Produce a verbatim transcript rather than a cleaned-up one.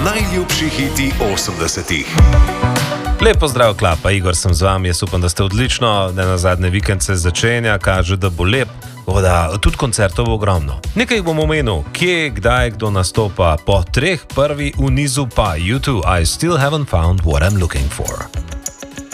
Najljubši hiti osemdesetih. Lep pozdrav, klapa, Igor sem z vami, jaz upam, da ste odlično, da na zadnje vikend se začenja, kaže, da bo lep, da tudi koncertov bo ogromno. Nekaj bom omenil, kje, kdaj, kdo nastopa, po treh prvi v nizu pa U dva, I still haven't found what I'm looking for.